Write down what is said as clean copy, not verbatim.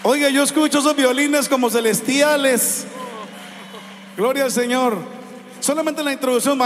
Oiga, yo escucho esos violines como celestiales. Gloria al Señor. Solamente la introducción.